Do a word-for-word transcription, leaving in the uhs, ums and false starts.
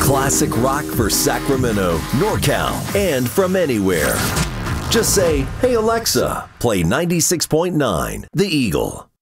Classic rock for Sacramento, NorCal, and from anywhere. Just say, "Hey Alexa, play ninety-six point nine The Eagle."